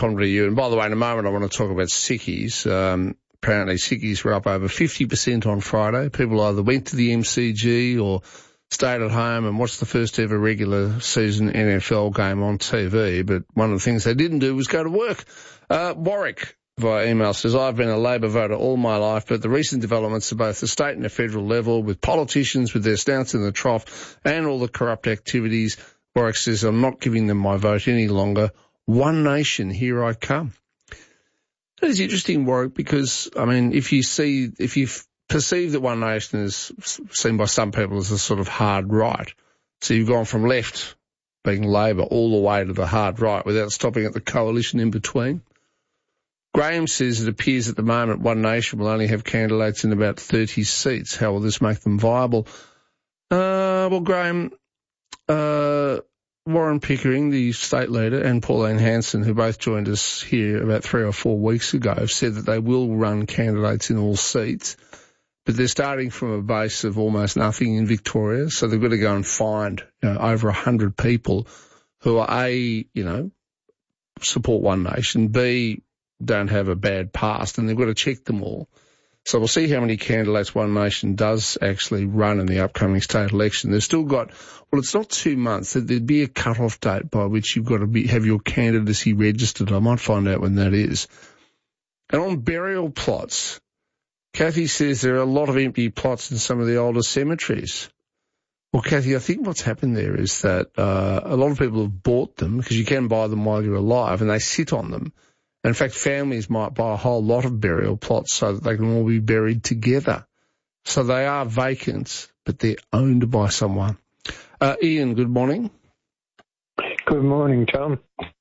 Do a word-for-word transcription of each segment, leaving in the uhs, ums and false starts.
comment to you. And by the way, in a moment I want to talk about sickies. Um, apparently sickies were up over fifty percent on Friday. People either went to the M C G or stayed at home and watched the first ever regular season N F L game on T V. But one of the things they didn't do was go to work. Uh, Warwick via email says, I've been a Labor voter all my life, but the recent developments at both the state and the federal level with politicians with their snouts in the trough and all the corrupt activities, Warwick says, I'm not giving them my vote any longer. One nation, here I come. That is interesting, Warwick, because, I mean, if you see, if you perceive that One Nation is seen by some people as a sort of hard right, so you've gone from left, being Labor, all the way to the hard right without stopping at the coalition in between. Graham says it appears at the moment One Nation will only have candidates in about thirty seats. How will this make them viable? Uh, well, Graham, uh, Warren Pickering, the state leader, and Pauline Hanson, who both joined us here about three or four weeks ago, have said that they will run candidates in all seats, but they're starting from a base of almost nothing in Victoria, so they've got to go and find, you know, over one hundred people who are, A, you know, support One Nation, B, don't have a bad past, and they've got to check them all. So we'll see how many candidates One Nation does actually run in the upcoming state election. They've still got, well, it's not two months. There'd be a cut-off date by which you've got to be, have your candidacy registered. I might find out when that is. And on burial plots, Kathy says there are a lot of empty plots in some of the older cemeteries. Well, Kathy, I think what's happened there is that uh, a lot of people have bought them because you can buy them while you're alive, and they sit on them. And in fact, families might buy a whole lot of burial plots so that they can all be buried together. So they are vacant, but they're owned by someone. Uh, Ian, good morning. Good morning, Tom.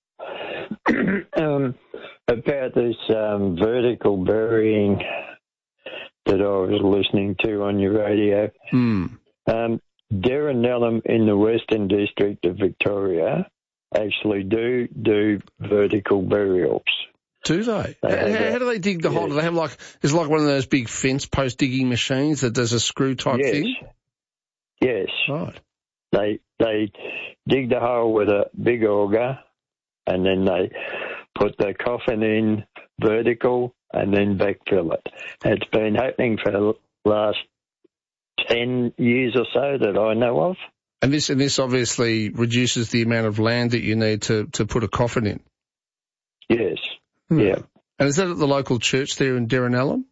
um, about this um, vertical burying that I was listening to on your radio. Hmm. Um, Derrenellum in the Western District of Victoria actually do do vertical burials. Do they? they how, how do they dig the yes. hole? Do they have like, it's like one of those big fence post digging machines that does a screw type yes. thing? Yes. Right. They they dig the hole with a big auger, and then they put the coffin in vertical and then backfill it. It's been happening for the last ten years or so that I know of. And this and this obviously reduces the amount of land that you need to, to put a coffin in. Yes. Hmm. Yeah. And is that at the local church there in Derrenellum?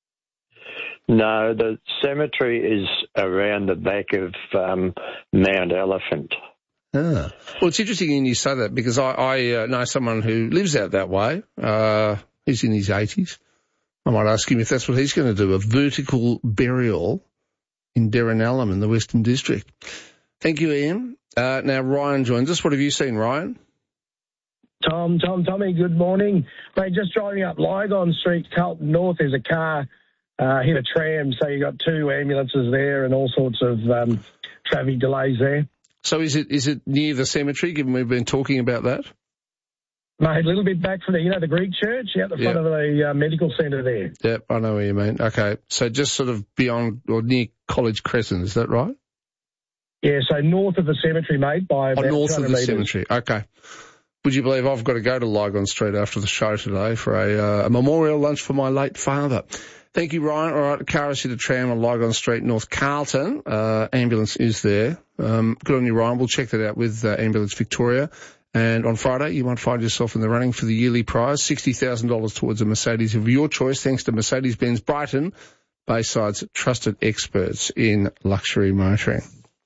No, the cemetery is around the back of um, Mount Elephant. Ah. Well, it's interesting when you say that because I, I uh, know someone who lives out that way. Uh, he's in his eighties. I might ask him if that's what he's going to do, a vertical burial in Derrenellum in the Western District. Thank you, Ian. Uh, now, Ryan joins us. What have you seen, Ryan? Tom, Tom, Tommy, good morning. Mate, just driving up Lygon Street, Carlton North, there's a car uh, hit a tram, so you got two ambulances there and all sorts of um, traffic delays there. So is it is it near the cemetery, given we've been talking about that? Mate, a little bit back from the, you know, the Greek church, out the front yep. of the uh, medical centre there. Yep, I know what you mean. Okay, so just sort of beyond or near College Crescent, is that right? Yeah, so north of the cemetery, mate, by about oh, north of the metres. cemetery. Okay. Would you believe I've got to go to Lygon Street after the show today for a, uh, a memorial lunch for my late father. Thank you, Ryan. All right, Cara hit a tram on Lygon Street, North Carlton. Uh, ambulance is there. Um, good on you, Ryan. We'll check that out with uh, Ambulance Victoria. And on Friday, you might find yourself in the running for the yearly prize, sixty thousand dollars towards a Mercedes of your choice, thanks to Mercedes-Benz Brighton, Bayside's trusted experts in luxury motoring.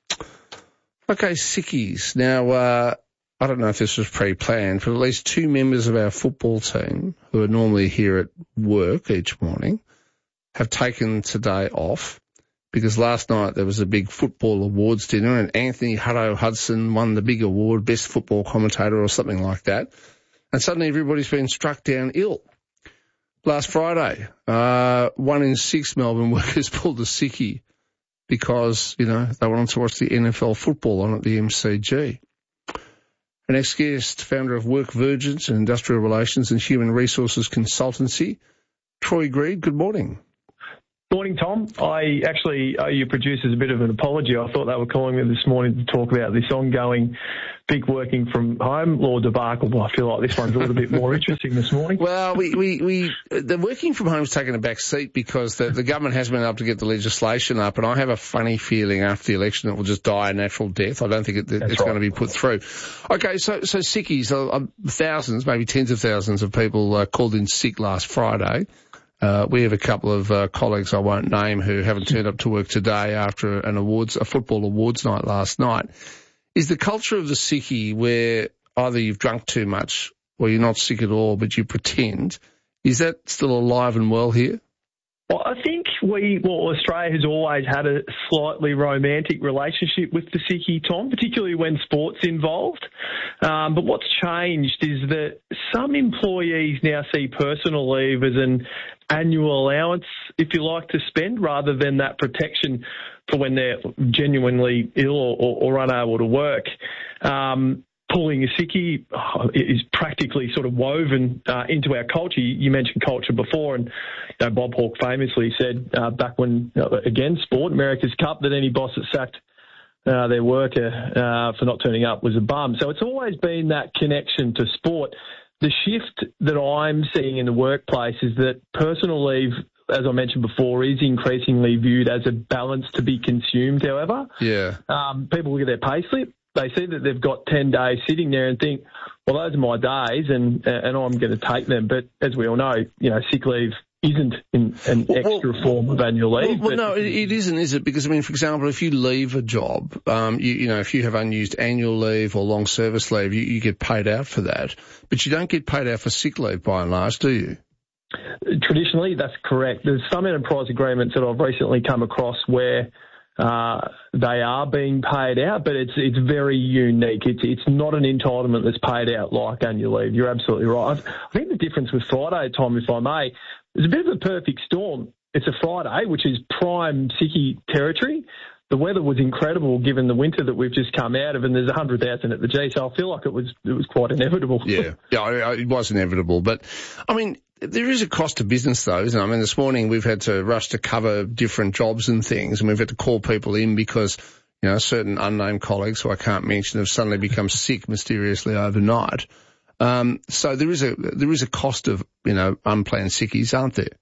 Okay, sickies. Now, uh, I don't know if this was pre-planned, but at least two members of our football team, who are normally here at work each morning, have taken today off because last night there was a big football awards dinner and Anthony Hutto Hudson won the big award, best football commentator or something like that. And suddenly everybody's been struck down ill. Last Friday, uh, one in six Melbourne workers pulled a sickie because, you know, they wanted to watch the N F L football on at the M C G. An ex-guest, founder of Work Virgins and Industrial Relations and Human Resources Consultancy, Troy Greed, good morning. Morning, Tom. I actually owe your producers a bit of an apology. I thought they were calling me this morning to talk about this ongoing big working from home law debacle. Well, I feel like this one's a little bit more interesting this morning. Well, we, we, we, the working from home's taken a back seat because the, the government hasn't been able to get the legislation up, and I have a funny feeling after the election it will just die a natural death. I don't think it, it's right. going to be put through. Okay, so, so sickies, uh, thousands, maybe tens of thousands of people uh, called in sick last Friday. Uh, we have a couple of uh, colleagues I won't name who haven't turned up to work today after an awards, a football awards night last night. Is the culture of the sickie where either you've drunk too much or you're not sick at all, but you pretend, is that still alive and well here? Well, I think we, well, Australia has always had a slightly romantic relationship with the sickie, Tom, particularly when sport's involved. Um, but what's changed is that some employees now see personal leave as an annual allowance, if you like, to spend rather than that protection for when they're genuinely ill or, or, or unable to work. Um, Pulling a sickie is practically sort of woven uh, into our culture. You mentioned culture before, and you know, Bob Hawke famously said uh, back when, uh, again, sport, America's Cup, that any boss that sacked uh, their worker uh, for not turning up was a bum. So it's always been that connection to sport. The shift that I'm seeing in the workplace is that personal leave, as I mentioned before, is increasingly viewed as a balance to be consumed, however. Yeah. Um, people look at their pay slip. They see that they've got ten days sitting there and think, well, those are my days and and I'm going to take them. But as we all know, you know, sick leave isn't in an well, extra well, form of annual leave. Well, well no, it, it isn't, is it? Because, I mean, for example, if you leave a job, um, you, you know, if you have unused annual leave or long service leave, you, you get paid out for that. But you don't get paid out for sick leave by and large, do you? Traditionally, that's correct. There's some enterprise agreements that I've recently come across where Uh, they are being paid out, but it's it's very unique. It's it's not an entitlement that's paid out like annual leave. You're absolutely right. I think the difference with Friday, Tom, if I may, is a bit of a perfect storm. It's a Friday, which is prime sickie territory. The weather was incredible given the winter that we've just come out of, and there's one hundred thousand at the G, so I feel like it was it was quite inevitable. Yeah, yeah, it was inevitable. But, I mean, there is a cost to business, though, isn't it? I mean, this morning we've had to rush to cover different jobs and things, and we've had to call people in because, you know, certain unnamed colleagues who I can't mention have suddenly become sick mysteriously overnight. Um, so there is a there is a cost of, you know, unplanned sickies, aren't there?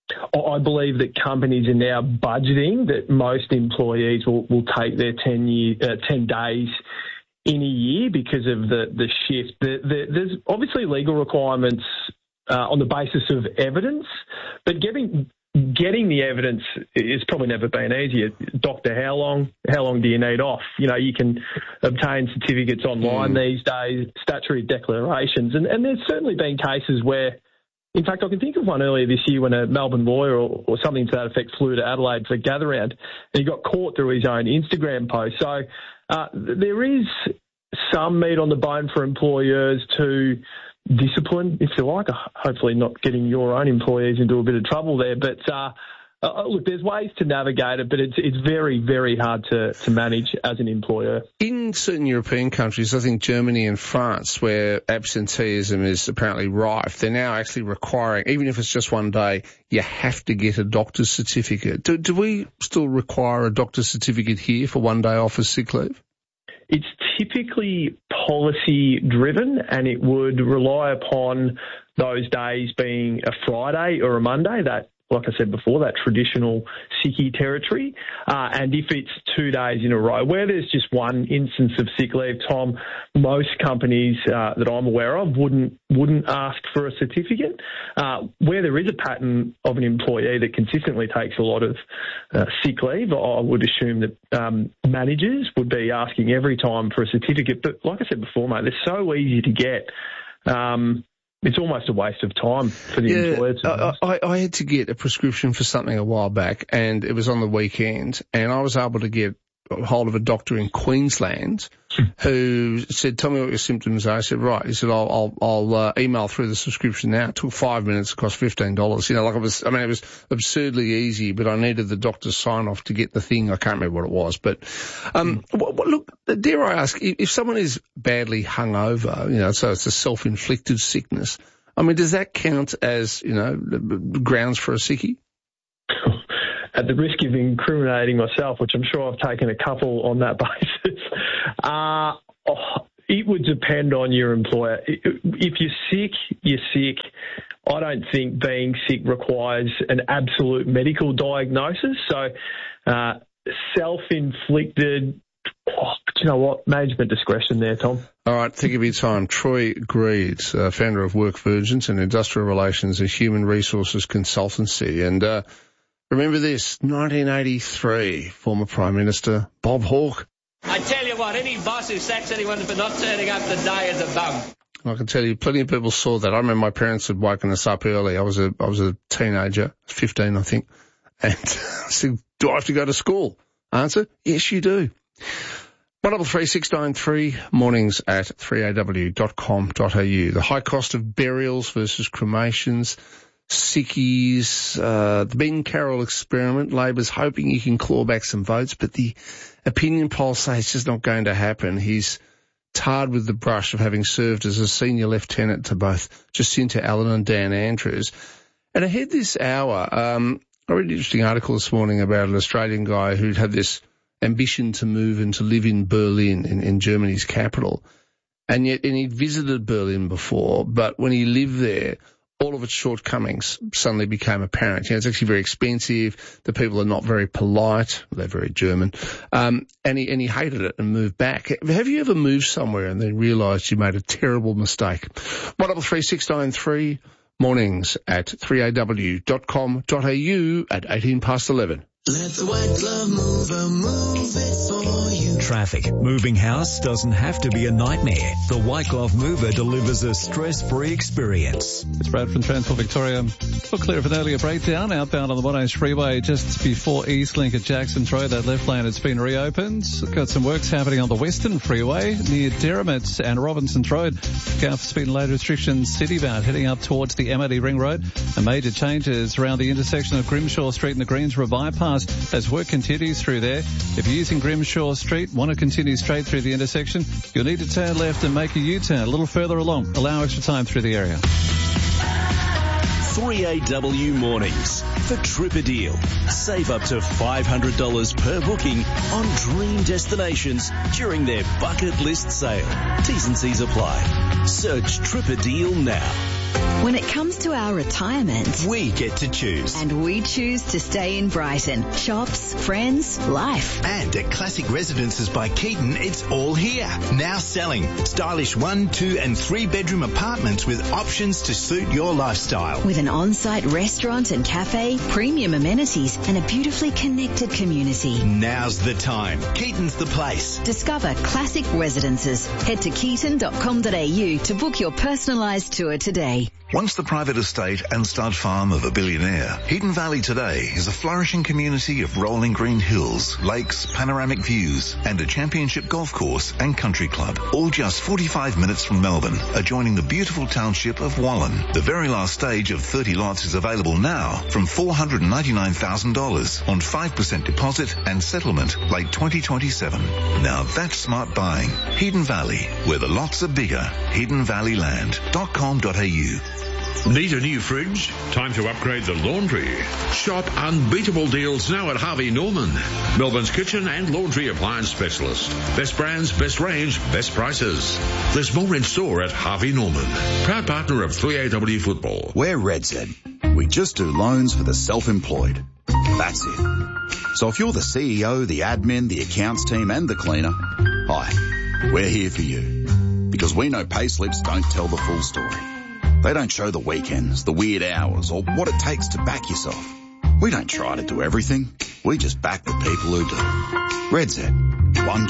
I believe that companies are now budgeting that most employees will, will take their ten year, uh, ten days in a year because of the, the shift. The, the, there's obviously legal requirements uh, on the basis of evidence, but getting getting the evidence is probably never been easier. Doctor, how long? How long do you need off? You know, you can obtain certificates online mm. these days, statutory declarations, and, and there's certainly been cases where, in fact, I can think of one earlier this year when a Melbourne lawyer or, or something to that effect flew to Adelaide for a gather round, and he got caught through his own Instagram post. So uh, there is some meat on the bone for employers to discipline, if you like, hopefully not getting your own employees into a bit of trouble there. But uh, uh, look, there's ways to navigate it, but it's it's very, very hard to, to manage as an employer. In certain European countries, I think Germany and France, where absenteeism is apparently rife, they're now actually requiring, even if it's just one day, you have to get a doctor's certificate. Do, do we still require a doctor's certificate here for one day off as sick leave? It's typically policy driven, and it would rely upon those days being a Friday or a Monday, that, like I said before, that traditional sickie territory. Uh, and if it's two days in a row, where there's just one instance of sick leave, Tom, most companies uh, that I'm aware of wouldn't wouldn't ask for a certificate. Uh, where there is a pattern of an employee that consistently takes a lot of uh, sick leave, I would assume that um, managers would be asking every time for a certificate. But like I said before, mate, they're so easy to get. Um, It's almost a waste of time for the yeah, employer. I, I, I had to get a prescription for something a while back, and it was on the weekend, and I was able to get hold of a doctor in Queensland who said, "Tell me what your symptoms are." I said, "Right." He said, "I'll I'll, I'll uh, email through the subscription now." It took five minutes, it cost fifteen dollars. You know, like it was. I mean, it was absurdly easy, but I needed the doctor's sign off to get the thing. I can't remember what it was, but um, mm. what, what, look, dare I ask, if someone is badly hungover, you know, so it's a self-inflicted sickness. I mean, does that count as, you know, grounds for a sickie? at the risk of incriminating myself, which I'm sure I've taken a couple on that basis, uh, oh, it would depend on your employer. If you're sick, you're sick. I don't think being sick requires an absolute medical diagnosis. So uh, self-inflicted, oh, do you know what? Management discretion there, Tom. All right, think of your time. Troy Greed, uh, founder of Work Virgins and Industrial Relations and Human Resources Consultancy. And uh, remember this, nineteen eighty-three, former Prime Minister Bob Hawke. I tell you what, any boss who sacks anyone for not turning up to die is a bum. I can tell you, plenty of people saw that. I remember my parents had woken us up early. I was a, I was a teenager, fifteen, I think. And I said, do I have to go to school? Answer, yes, you do. one double three six nine three, mornings at three a w dot com dot a u. The high cost of burials versus cremations, sickies, uh, the Ben Carroll experiment. Labor's hoping he can claw back some votes, but the opinion polls say it's just not going to happen. He's tarred with the brush of having served as a senior lieutenant to both Jacinta Allen and Dan Andrews. And ahead this hour, um, I read an interesting article this morning about an Australian guy who'd had this ambition to move and to live in Berlin, in, in Germany's capital. And yet, and he'd visited Berlin before, but when he lived there, all of its shortcomings suddenly became apparent. You know, it's actually very expensive. The people are not very polite. They're very German. Um, and he, and he hated it and moved back. Have you ever moved somewhere and then realised you made a terrible mistake? one double three six nine three, mornings at three a w dot com dot a u at eighteen past eleven. Let the White Glove Mover move it for you. Traffic. Moving house doesn't have to be a nightmare. The White Glove Mover delivers a stress-free experience. It's Brad from Transport Victoria. We're clear of an earlier breakdown outbound on the Monash Freeway just before Eastlink at Jackson's Road. That left lane has been reopened. We've got some works happening on the Western Freeway near Derrimut and Robinson's Road. Look out for speed and load restrictions citybound heading up towards the M O D Ring Road. And major changes around the intersection of Grimshaw Street and the Greensboro Bypass as work continues through there. If you're using Grimshaw Street, want to continue straight through the intersection, you'll need to turn left and make a U-turn a little further along. Allow extra time through the area. three A W mornings for Trip a Deal. Save up to five hundred dollars per booking on dream destinations during their bucket list sale. T's and C's apply. Search Trip a Deal now. When it comes to our retirement, we get to choose. And we choose to stay in Brighton. Shops, friends, life. And at Classic Residences by Keaton, it's all here. Now selling. Stylish one, two and three bedroom apartments with options to suit your lifestyle. With an on-site restaurant and cafe, premium amenities and a beautifully connected community. Now's the time. Keaton's the place. Discover Classic Residences. Head to keaton dot com dot a u to book your personalised tour today. Once the private estate and stud farm of a billionaire, Hidden Valley today is a flourishing community of rolling green hills, lakes, panoramic views, and a championship golf course and country club. All just forty-five minutes from Melbourne, adjoining the beautiful township of Wallen. The very last stage of thirty lots is available now from four hundred ninety-nine thousand dollars on five percent deposit and settlement late twenty twenty-seven. Now that's smart buying. Hidden Valley, where the lots are bigger. hidden valley land dot com dot a u. Need a new fridge? Time to upgrade the laundry. Shop unbeatable deals now at Harvey Norman, Melbourne's kitchen and laundry appliance specialist. Best brands, best range, best prices. There's more in store at Harvey Norman, proud partner of three A W Football. We're RedZ. We just do loans for the self-employed. That's it. So if you're the C E O, the admin, the accounts team and the cleaner, hi, we're here for you. Because we know payslips don't tell the full story. They don't show the weekends, the weird hours, or what it takes to back yourself. We don't try to do everything. We just back the people who do. RedZ. One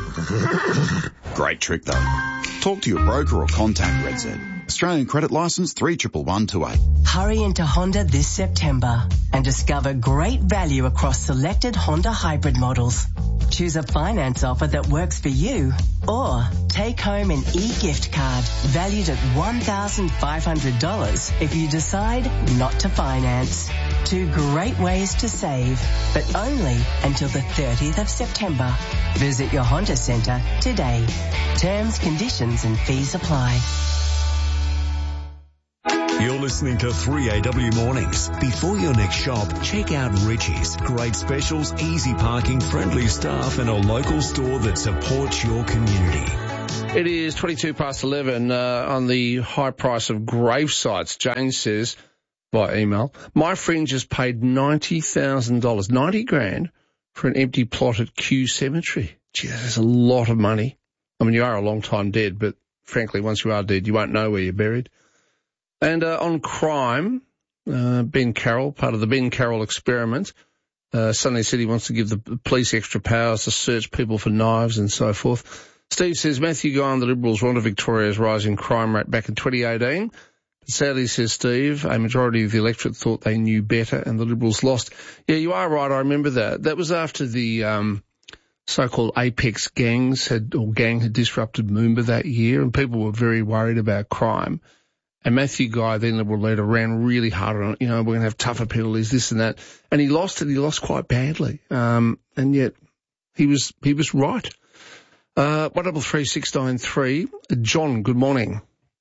trick. Great trick, though. Talk to your broker or contact RedZ. Australian credit licence three one one one two eight. Hurry into Honda this September and discover great value across selected Honda hybrid models. Choose a finance offer that works for you, or take home an e-gift card valued at one thousand five hundred dollars if you decide not to finance. Two great ways to save, but only until the thirtieth of September. Visit your Honda Centre today. Terms, conditions and fees apply. You're listening to three A W Mornings. Before your next shop, check out Richie's. Great specials, easy parking, friendly staff, and a local store that supports your community. It is twenty-two past eleven uh, on the high price of grave sites. Jane says by email, my friend just paid ninety thousand dollars, ninety grand for an empty plot at Kew Cemetery. Gee, that's a lot of money. I mean, you are a long time dead, but frankly, once you are dead, you won't know where you're buried. And uh, on crime, uh, Ben Carroll, part of the Ben Carroll experiment, uh, suddenly said he wants to give the police extra powers to search people for knives and so forth. Steve says Matthew Guy and the Liberals wanted Victoria's rising crime rate back in twenty eighteen. But sadly, says Steve, a majority of the electorate thought they knew better and the Liberals lost. Yeah, you are right. I remember that. That was after the um, so-called Apex gangs had, or gang had disrupted Moomba that year, and people were very worried about crime. And Matthew Guy, then Liberal leader, ran really hard on it. You know, we're going to have tougher penalties, this and that. And he lost it. He lost quite badly. Um, and yet he was, he was right. Uh, one double three six nine three. John, good morning.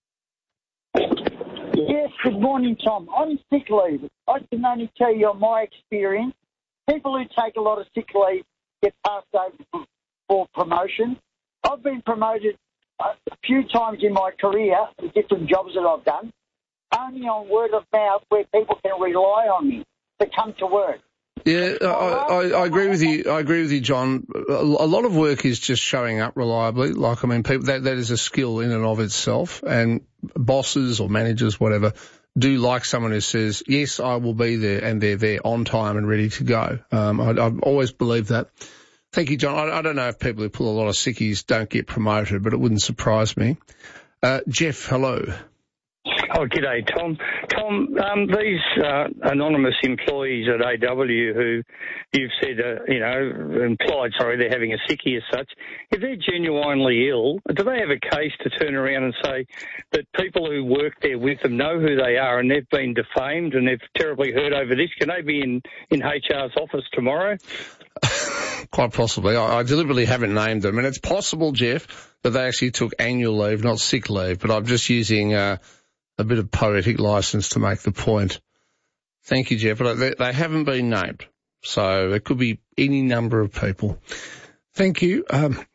Yes, good morning, Tom. On sick leave, I can only tell you on my experience, people who take a lot of sick leave get passed over for promotion. I've been promoted a few times in my career, in different jobs that I've done, only on word of mouth where people can rely on me to come to work. Yeah, I, I, I agree with you. I agree with you, John. A, a lot of work is just showing up reliably. Like, I mean, people, that, that is a skill in and of itself. And bosses or managers, whatever, do like someone who says, yes, I will be there, and they're there on time and ready to go. Um, I, I've always believed that. Thank you, John. I, I don't know if people who pull a lot of sickies don't get promoted, but it wouldn't surprise me. Uh, Jeff, hello. Oh, g'day, Tom. Tom, um, these uh, anonymous employees at A W who you've said, uh, you know, implied, sorry, they're having a sickie as such, if they're genuinely ill, do they have a case to turn around and say that people who work there with them know who they are and they've been defamed and they've terribly hurt over this? Can they be in, in H R's office tomorrow? Quite possibly. I, I deliberately haven't named them. And it's possible, Jeff, that they actually took annual leave, not sick leave, but I'm just using uh, a bit of poetic license to make the point. Thank you, Jeff. But they, they haven't been named, so it could be any number of people. Thank you. Um,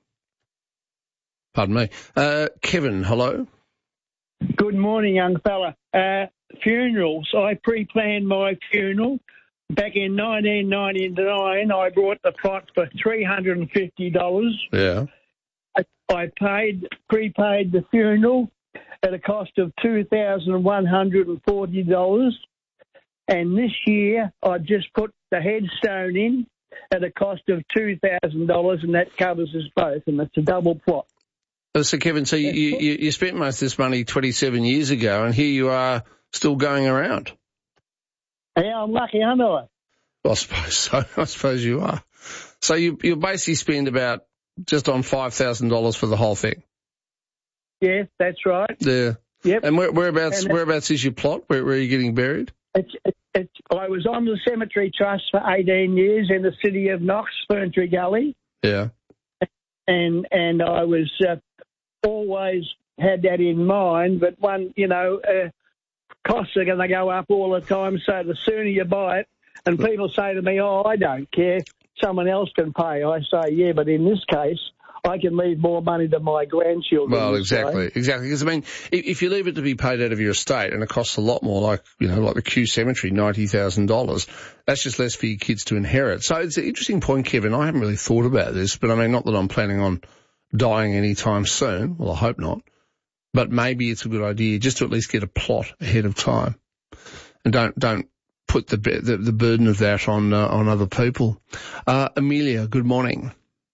pardon me. Uh, Kevin, hello. Good morning, young fella. Uh, funerals. I pre-planned my funeral. Back in nineteen ninety-nine, I bought the plot for three hundred fifty dollars. Yeah. I, I paid, prepaid the funeral at a cost of two thousand one hundred forty dollars. And this year, I just put the headstone in at a cost of two thousand dollars, and that covers us both, and it's a double plot. So, Kevin, so you, you, you spent most of this money twenty-seven years ago, and here you are still going around. Yeah, I'm lucky, aren't I? Well, I suppose so. I suppose you are. So you, you'll basically spend about just on five thousand dollars for the whole thing. Yes, that's right. Yeah. Yep. And where, whereabouts and whereabouts is your plot? Where, where are you getting buried? It's, it's, it's, I was on the Cemetery Trust for eighteen years in the city of Knox, Ferntree Gully. Yeah. And and I was uh, always had that in mind, but one, you know, uh, costs are going to go up all the time, so the sooner you buy it, and people say to me, oh, I don't care, someone else can pay. I say, yeah, but in this case, I can leave more money to my grandchildren. Well, exactly, way. exactly. Because, I mean, if you leave it to be paid out of your estate and it costs a lot more, like, you know, like the Kew Cemetery, ninety thousand dollars, that's just less for your kids to inherit. So it's an interesting point, Kevin. I haven't really thought about this, but I mean, not that I'm planning on dying anytime soon. Well, I hope not. But maybe it's a good idea just to at least get a plot ahead of time, and don't don't put the the, the burden of that on uh, on other people. Uh, Amelia, good morning.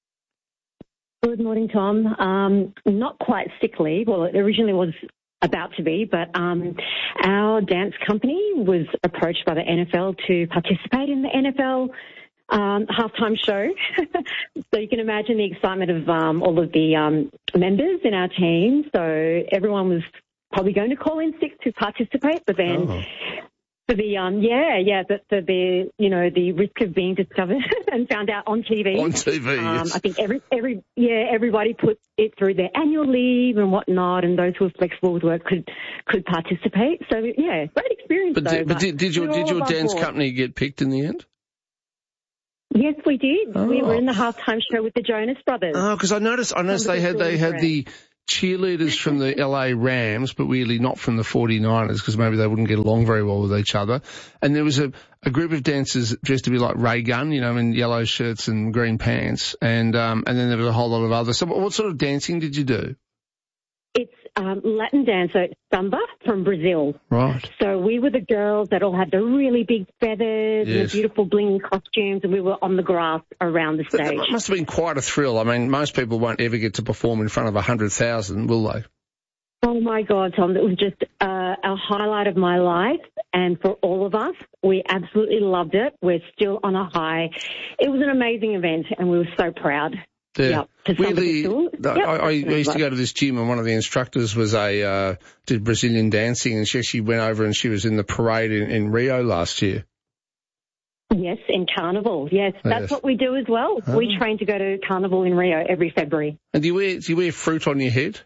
Good morning, Tom. Um, not quite sick leave. Well, it originally was about to be, but um, our dance company was approached by the N F L to participate in the N F L um, halftime show. So you can imagine the excitement of um, all of the um, members in our team. So everyone was probably going to call in sick to participate, but then For the um, yeah, yeah, but for the you know the risk of being discovered and found out on T V. On T V, um, yes. I think every every yeah everybody put it through their annual leave and whatnot, and those who are flexible with work could could participate. So yeah, great experience. But, though, did, but but did, did your we were did all your above dance board. company get picked in the end? Yes, we did. Oh. We were in the halftime show with the Jonas Brothers. Oh, because I noticed I noticed they had they had the cheerleaders from the L A Rams, but weirdly not from the forty-niners, because maybe they wouldn't get along very well with each other. And there was a, a group of dancers dressed to be like Ray Gunn, you know, in yellow shirts and green pants. And um, and then there was a whole lot of others. So what sort of dancing did you do? It's um, Latin dance, so it's samba from Brazil. Right. So we were the girls that all had the really big feathers and Yes. the beautiful bling costumes, and we were on the grass around the That, stage. that must have been quite a thrill. I mean, most people won't ever get to perform in front of a hundred thousand, will they? Oh, my God, Tom, it was just uh, a highlight of my life. And for all of us, we absolutely loved it. We're still on a high. It was an amazing event, and we were so proud. Yeah. Yep. To We somebody the- still- the- Yep. I, I used to go to this gym, and one of the instructors was a uh, did Brazilian dancing, and she actually went over and she was in the parade in, in Rio last year. Yes, in Carnival. Yes, that's Yes. what we do as well. Oh. We train to go to Carnival in Rio every February. And do you wear do you wear fruit on your head?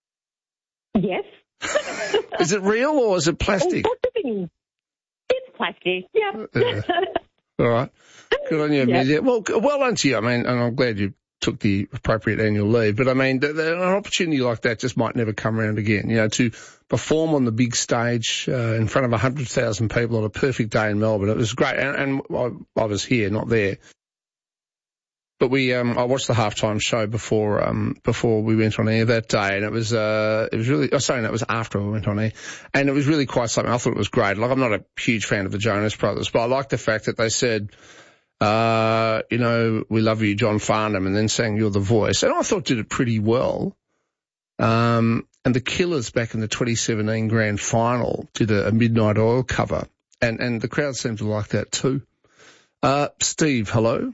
Yes. Is it real or is it plastic? All sorts of things. It's plastic. Yeah. Yeah. All right. Good on you, Yeah. Amelia. Well, g- well done to you. I mean, and I'm glad you took the appropriate annual leave. But I mean, th- th- an opportunity like that just might never come around again. You know, to perform on the big stage uh, in front of one hundred thousand people on a perfect day in Melbourne. It was great. And, and I, I was here, not there. But we, um, I watched the halftime show before, um, before we went on air that day, and it was, uh, it was really, oh, sorry, no, it was after we went on air, and it was really quite something. I thought it was great. Like, I'm not a huge fan of the Jonas Brothers, but I like the fact that they said, uh, you know, we love you, John Farnham, and then sang You're the Voice, and I thought did it pretty well. Um, and the Killers back in the twenty seventeen grand final did a, a Midnight Oil cover, and, and the crowd seemed to like that too. Uh, Steve, hello.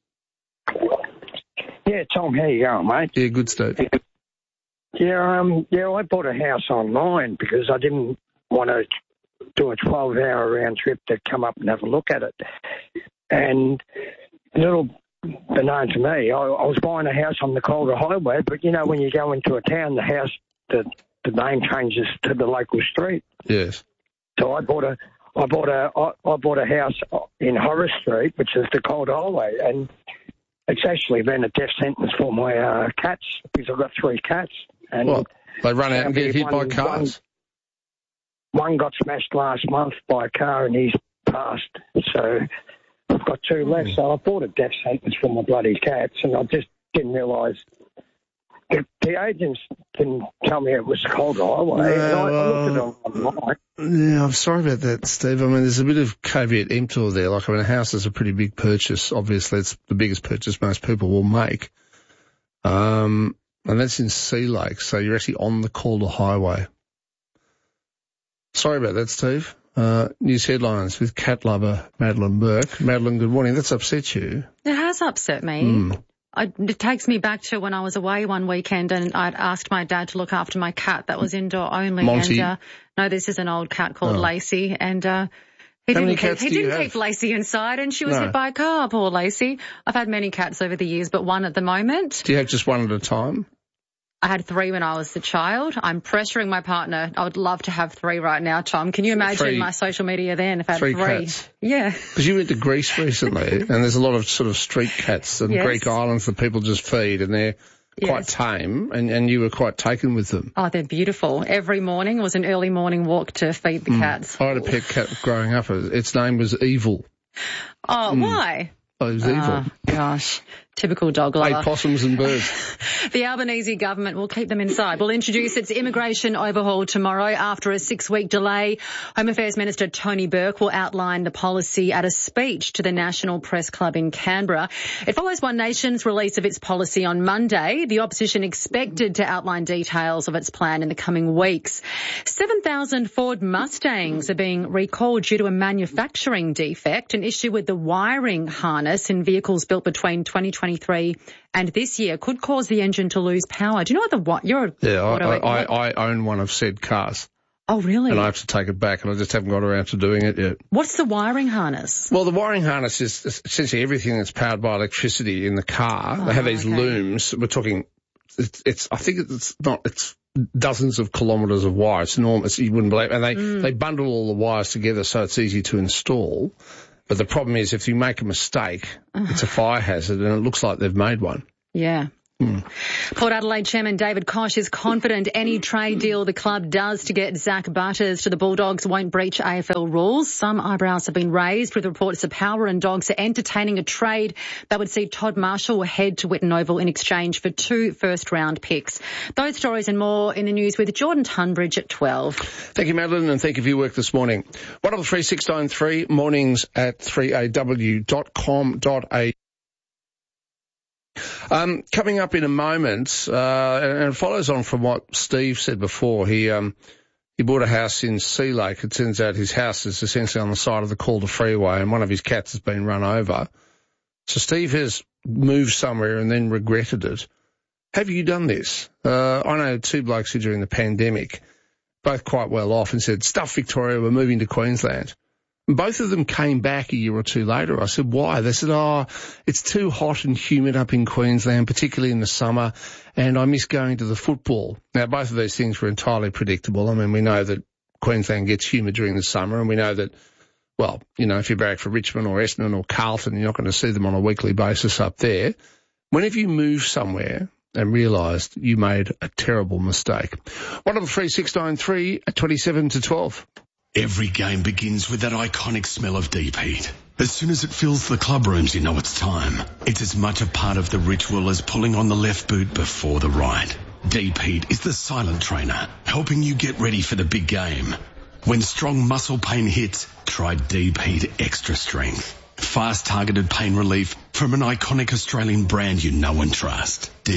Yeah, Tom, how you going, mate? Yeah, good, Steve. Yeah, um, yeah, I bought a house online because I didn't want to do a twelve-hour round trip to come up and have a look at it. And a little unknown to me, I, I was buying a house on the Calder Highway, but you know, when you go into a town, the house, the the name changes to the local street. Yes. So I bought a, I bought a, I, I bought a house in Horace Street, which is the Calder Highway, and it's actually been a death sentence for my uh, cats because I've got three cats. And What? They run out and get hit by one- cars? One, one got smashed last month by a car and he's passed. So I've got two left. So I bought a death sentence for my bloody cats, and I just didn't realise. The, the agents didn't tell me it was Calder Highway. and I, I looked at it online. Yeah, I'm sorry about that, Steve. I mean, there's a bit of caveat emptor there. Like, I mean, a house is a pretty big purchase. Obviously, it's the biggest purchase most people will make. Um, and that's in Sea Lake, so you're actually on the Calder Highway. Sorry about that, Steve. Uh, news headlines with cat lover Madeline Burke. Madeline, good morning. That's upset you. It has upset me. Mm. I, it takes me back to when I was away one weekend and I'd asked my dad to look after my cat that was indoor only. Monty. And, uh, no, this is an old cat called Oh. Lacey. And, uh, he How many didn't, keep, cats he do you didn't have? keep Lacey inside and she was No. hit by a car, poor Lacey. I've had many cats over the years, but one at the moment. Do you have just one at a time? I had three when I was a child. I'm pressuring my partner. I would love to have three right now, Tom. Can you imagine Three- my social media then if I had three three? cats? Yeah. Because you went to Greece recently, and there's a lot of sort of street cats and Yes. Greek islands that people just feed, and they're quite Yes. tame, and, and you were quite taken with them. Oh, they're beautiful. Every morning was an early morning walk to feed the Mm. cats. I had a pet cat growing up. Its name was Evil. Oh, Mm. why? Oh, it was evil. Oh, gosh. Typical dog lover. Ate possums and birds. The Albanese government will keep them inside. Will introduce its immigration overhaul tomorrow after a six-week delay. Home Affairs Minister Tony Burke will outline the policy at a speech to the National Press Club in Canberra. It follows One Nation's release of its policy on Monday. The opposition expected to outline details of its plan in the coming weeks. seven thousand Ford Mustangs are being recalled due to a manufacturing defect, an issue with the wiring harness in vehicles built between twenty twenty-three and this year could cause the engine to lose power. Do you know what the what? You're a Yeah, I, auto- I, I, I own one of said cars. Oh, really? And I have to take it back, and I just haven't got around to doing it yet. What's the wiring harness? Well, the wiring harness is essentially everything that's powered by electricity in the car. Oh, they have these okay. looms. We're talking, it's, it's, I think it's not, it's dozens of kilometres of wire. It's enormous. You wouldn't believe it. And they, mm. they bundle all the wires together so it's easy to install. But the problem is if you make a mistake, uh. it's a fire hazard, and it looks like they've made one. Yeah. Mm. Port Adelaide Chairman David Koch is confident any trade deal the club does to get Zach Butters to the Bulldogs won't breach A F L rules. Some eyebrows have been raised with reports that Power and Dogs are entertaining a trade that would see Todd Marshall head to Whitten Oval in exchange for two first-round picks. Those stories and more in the news with Jordan Tunbridge at twelve. Thank you, Madeline, and thank you for your work this morning. one double three six nine three, mornings at three a w dot com dot a u. Um, coming up in a moment, uh, and it follows on from what Steve said before. He, um, he bought a house in Sea Lake. It turns out his house is essentially on the side of the Calder Freeway, and one of his cats has been run over. So Steve has moved somewhere and then regretted it. Have you done this? Uh, I know two blokes who during the pandemic, both quite well off, and said, stuff Victoria, we're moving to Queensland. Both of them came back a year or two later. I said, why? They said, oh, it's too hot and humid up in Queensland, particularly in the summer, and I miss going to the football. Now, both of these things were entirely predictable. I mean, we know that Queensland gets humid during the summer, and we know that, well, you know, if you're back for Richmond or Essendon or Carlton, you're not going to see them on a weekly basis up there. Whenever you move somewhere and realised you made a terrible mistake. one double three six nine three at twenty-seven to twelve. Every game begins with that iconic smell of deep heat. As soon as it fills the club rooms, you know it's time. It's as much a part of the ritual as pulling on the left boot before the right. Deep heat is the silent trainer, helping you get ready for the big game. When strong muscle pain hits, try Deep Heat Extra Strength. Fast targeted pain relief from an iconic Australian brand you know and trust. Deep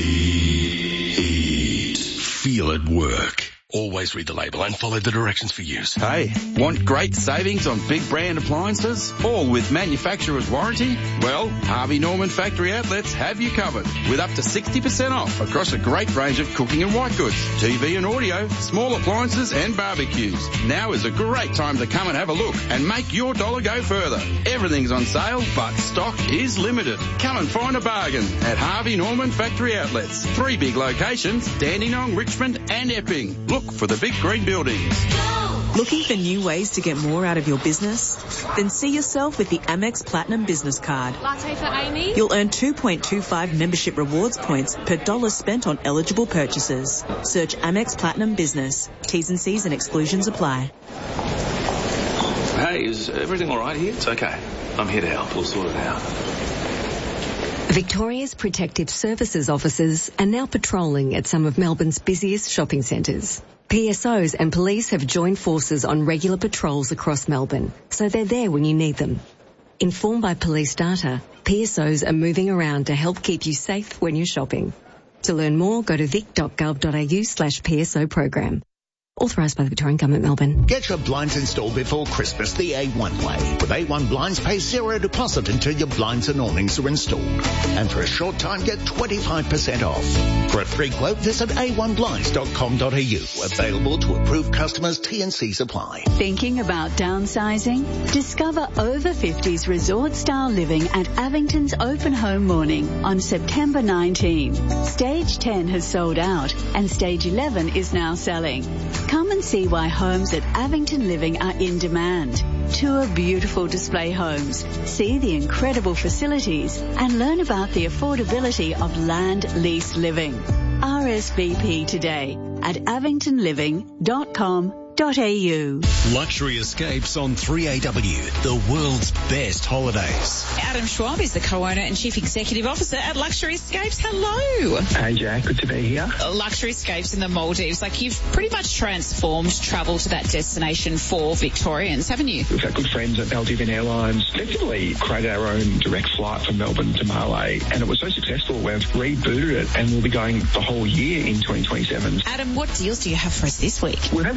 Heat. Feel it work. Always read the label and follow the directions for use. Hey, want great savings on big brand appliances, all with manufacturer's warranty? Well, Harvey Norman Factory Outlets have you covered with up to sixty percent off across a great range of cooking and white goods, T V and audio, small appliances and barbecues. Now is a great time to come and have a look and make your dollar go further. Everything's on sale, but stock is limited. Come and find a bargain at Harvey Norman Factory Outlets. Three big locations, Dandenong, Richmond and Epping. Look for the big green buildings. Looking for new ways to get more out of your business? Then see yourself with the Amex Platinum Business Card. Latte for Amy. You'll earn two point two five membership rewards points per dollar spent on eligible purchases. Search Amex Platinum Business. T's and C's and exclusions apply. Hey, is everything all right here? It's okay. I'm here to help. We'll sort it out. Victoria's Protective Services officers are now patrolling at some of Melbourne's busiest shopping centres. P S Os and police have joined forces on regular patrols across Melbourne, so they're there when you need them. Informed by police data, P S Os are moving around to help keep you safe when you're shopping. To learn more, go to vic dot gov dot a u slash P S O program. Authorised by the Victorian Government, Melbourne. Get your blinds installed before Christmas the A one way. With A one Blinds, pay zero deposit until your blinds and awnings are installed. And for a short time, get twenty-five percent off. For a free quote, visit a one blinds dot com dot a u. Available to approved customers, T and C's apply. Thinking about downsizing? Discover over fifties resort-style living at Avington's Open Home Morning on September nineteenth. Stage ten has sold out and Stage eleven is now selling. Come and see why homes at Avington Living are in demand. Tour beautiful display homes, see the incredible facilities and learn about the affordability of land lease living. R S V P today at avington living dot com dot a u. Luxury Escapes on three A W, the world's best holidays. Adam Schwab is the co-owner and chief executive officer at Luxury Escapes. Hello. Hey, Jack. Good to be here. Luxury Escapes in the Maldives. Like, you've pretty much transformed travel to that destination for Victorians, haven't you? We've got good friends at Maldivian Airlines. Effectively created our own direct flight from Melbourne to Malé, and it was so successful we've rebooted it and we'll be going the whole year in twenty twenty-seven. Adam, what deals do you have for us this week? We've had one of actually our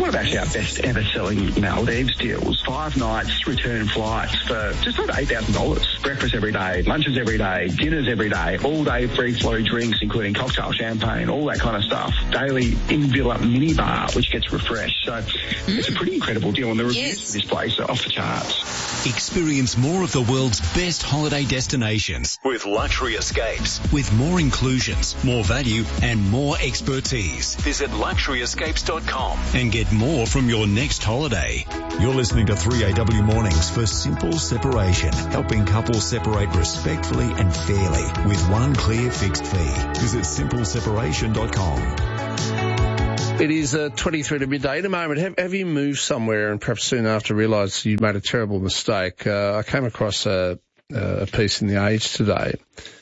best ever selling Maldives deals. Five nights return flights for just over eight thousand dollars. Breakfast every day, lunches every day, dinners every day, all day free flow drinks, including cocktail champagne, all that kind of stuff. Daily in-villa minibar, which gets refreshed. So mm. it's a pretty incredible deal, and the reviews yes. for this place are off the charts. Experience more of the world's best holiday destinations with Luxury Escapes. With more inclusions, more value and more expertise. Visit luxury escapes dot com and get more from your next holiday. You're listening to three A W Mornings for simple separation, helping couples separate respectfully and fairly with one clear fixed fee. Visit simple separation dot com. It is uh, twenty-three to midday. In a moment, have, have you moved somewhere and perhaps soon after realised you made a terrible mistake? Uh, I came across a, a piece in The Age today.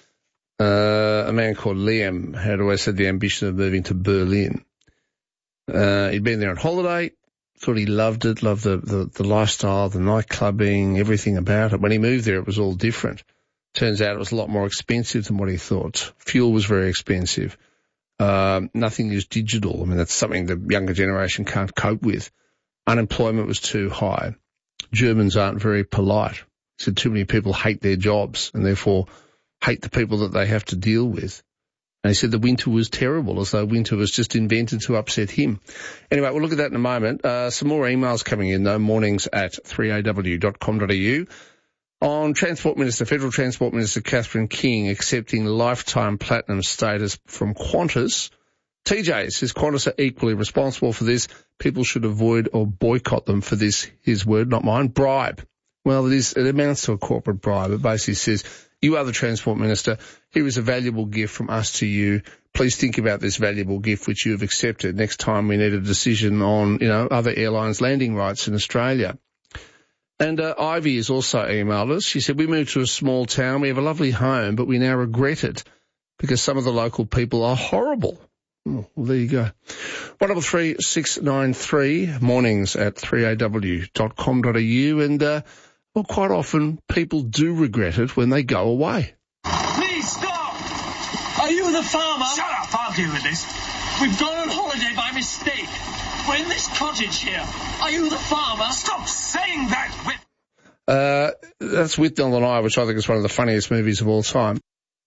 Uh, a man called Liam had always had the ambition of moving to Berlin. Uh, he'd been there on holiday, thought he loved it, loved the, the, the lifestyle, the night clubbing, everything about it. When he moved there, it was all different. Turns out it was a lot more expensive than what he thought. Fuel was very expensive. Uh, nothing is digital. I mean, that's something the younger generation can't cope with. Unemployment was too high. Germans aren't very polite. He said too many people hate their jobs and therefore hate the people that they have to deal with. And he said the winter was terrible, as though winter was just invented to upset him. Anyway, we'll look at that in a moment. Uh, some more emails coming in, though, mornings at three A W dot com dot A U. On Transport Minister, Federal Transport Minister Catherine King accepting lifetime platinum status from Qantas. T J says Qantas are equally responsible for this. People should avoid or boycott them for this, his word, not mine, bribe. Well, it is, it amounts to a corporate bribe. It basically says, you are the Transport Minister. Here is a valuable gift from us to you. Please think about this valuable gift which you have accepted. Next time we need a decision on, you know, other airlines' landing rights in Australia. And uh, Ivy has also emailed us. She said, we moved to a small town. We have a lovely home, but we now regret it because some of the local people are horrible. Oh, well, there you go. one double three six nine three, mornings at three A W dot com dot A U. And, uh, well, quite often people do regret it when they go away. Please stop! Are you the farmer? Shut up, I'll deal with this. We've gone on holiday by mistake. We're in this cottage here. Are you the farmer? Stop saying that, Whit. Uh, that's Whitnell and I, which I think is one of the funniest movies of all time.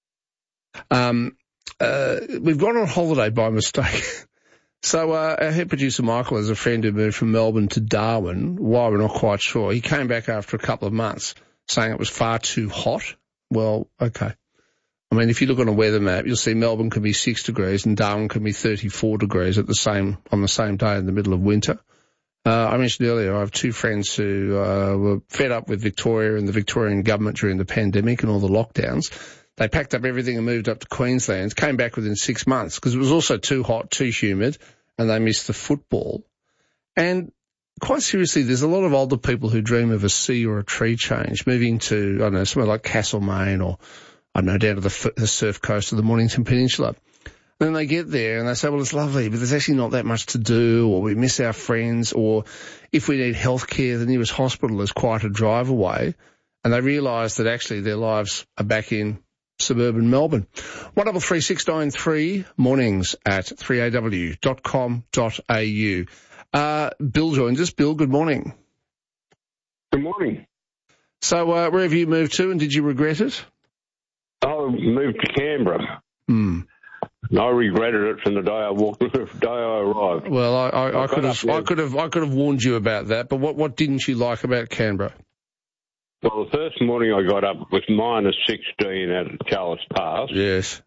Um, uh, we've gone on holiday by mistake. So uh, our head producer Michael has a friend who moved from Melbourne to Darwin. Why, we're not quite sure. He came back after a couple of months saying it was far too hot. Well, okay. I mean, if you look on a weather map, you'll see Melbourne can be six degrees and Darwin can be thirty-four degrees at the same on the same day in the middle of winter. Uh, I mentioned earlier I have two friends who uh, were fed up with Victoria and the Victorian government during the pandemic and all the lockdowns. They packed up everything and moved up to Queensland, came back within six months because it was also too hot, too humid, and they missed the football. And quite seriously, there's a lot of older people who dream of a sea or a tree change, moving to, I don't know, somewhere like Castlemaine or, I don't know, down to the, the surf coast of the Mornington Peninsula. And then they get there and they say, well, it's lovely, but there's actually not that much to do, or we miss our friends, or if we need health care, the nearest hospital is quite a drive away. And they realise that actually their lives are back in suburban Melbourne. one double three six nine three, mornings at three A W dot com dot A U. Uh, Bill joins us. Bill, good morning. Good morning. So uh, where have you moved to and did you regret it? I moved to Canberra. Hmm. I regretted it from the day I walked, the day I arrived. Well, I, I, I could have, I could have, I could have warned you about that. But what, what didn't you like about Canberra? Well, the first morning I got up was minus sixteen at Charles Pass. Yes.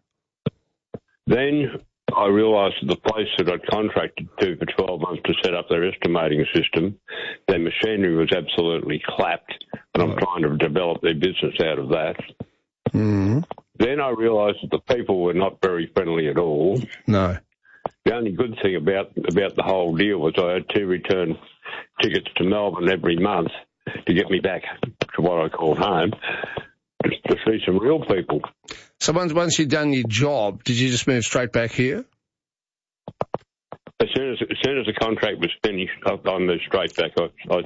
Then I realised that the place that I'd contracted to for twelve months to set up their estimating system, their machinery was absolutely clapped, and I'm trying to develop their business out of that. Mm-hmm. Then I realised that the people were not very friendly at all. No. The only good thing about about the whole deal was I had two return tickets to Melbourne every month to get me back to what I call home, to, to see some real people. So once once you'd done your job, did you just move straight back here? As soon as as soon as the contract was finished, I, I moved straight back. I,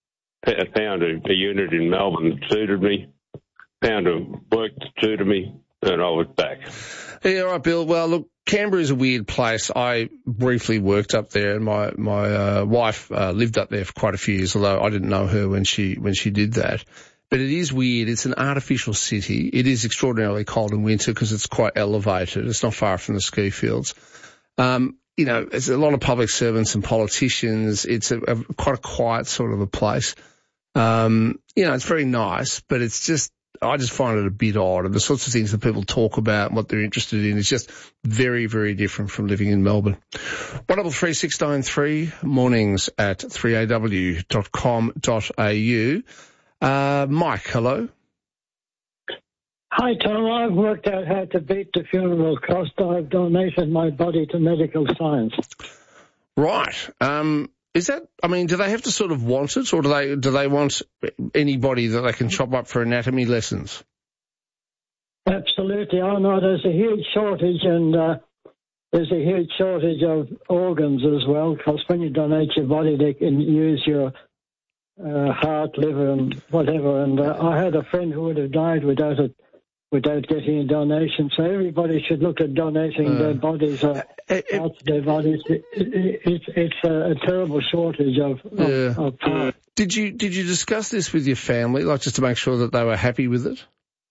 I found a, a unit in Melbourne that suited me, found a work that suited me, and I was back. Yeah, all right, Bill. Well, look, Canberra is a weird place. I briefly worked up there, and my my uh, wife uh, lived up there for quite a few years, although I didn't know her when she when she did that. But it is weird. It's an artificial city. It is extraordinarily cold in winter because it's quite elevated. It's not far from the ski fields. Um, you know, there's a lot of public servants and politicians. It's a, a quite a quiet sort of a place. Um, you know, it's very nice, but it's just, I just find it a bit odd. And the sorts of things that people talk about and what they're interested in is just very, very different from living in Melbourne. one double three six nine three, mornings at three a w dot com dot a u. Uh, Mike, hello. Hi, Tom. I've worked out how to beat the funeral cost. I've donated my body to medical science. Right. Um, is that, I mean, do they have to sort of want it, or do they, do they want anybody that they can chop up for anatomy lessons? Absolutely. I know there's a huge shortage, and uh, there's a huge shortage of organs as well, because when you donate your body, they can use your uh, heart, liver, and whatever. And uh, I had a friend who would have died without it. without getting a donation. So everybody should look at donating uh, their bodies or uh, parts of their bodies. It, it, it, it's a, a terrible shortage of, of, yeah. of parts. Did you, did you discuss this with your family, like just to make sure that they were happy with it?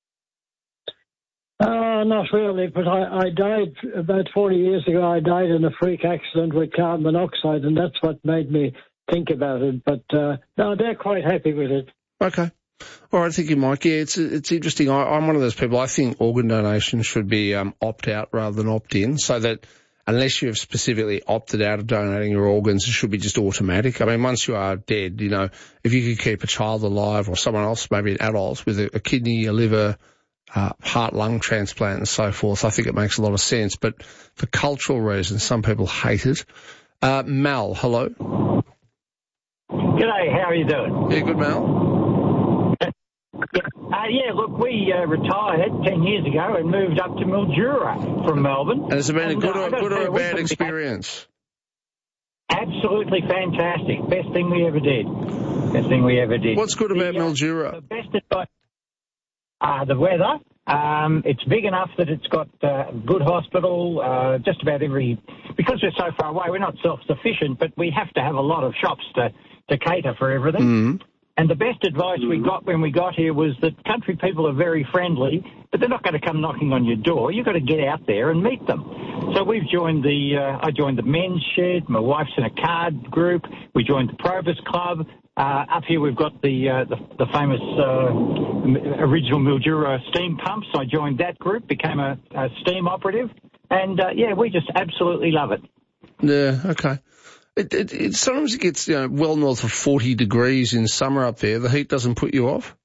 Uh, not really, but I, I died about forty years ago. I died in a freak accident with carbon monoxide, and that's what made me think about it. But uh, no, they're quite happy with it. Okay. All right, thank you, Mike. Yeah, it's it's interesting. I, I'm one of those people. I think organ donation should be um, opt-out rather than opt-in, so that unless you have specifically opted out of donating your organs, it should be just automatic. I mean, once you are dead, you know, if you could keep a child alive or someone else, maybe an adult, with a, a kidney, a liver, uh, heart, lung transplant and so forth, I think it makes a lot of sense. But for cultural reasons, some people hate it. Uh, Mal, hello. G'day, how are you doing? Yeah, good, Mal. Uh, yeah, look, we uh, retired ten years ago and moved up to Mildura from Melbourne. And has it been and, a good, uh, or, good or a bad experience? Absolutely fantastic. Best thing we ever did. Best thing we ever did. What's good about the, uh, Mildura? The best advice, uh, the weather. Um, it's big enough that it's got uh, good hospital, uh, just about every... Because we're so far away, we're not self-sufficient, but we have to have a lot of shops to, to cater for everything. Mm. And the best advice we got when we got here was that country people are very friendly, but they're not going to come knocking on your door. You've got to get out there and meet them. So we've joined the, uh, I joined the men's shed. My wife's in a card group. We joined the Probus Club. Uh, up here we've got the, uh, the, the famous uh, original Mildura steam pumps. I joined that group, became a, a steam operative. And, uh, yeah, we just absolutely love it. Yeah, okay. It, it, it sometimes it gets, you know, well north of forty degrees in summer up there. The heat doesn't put you off?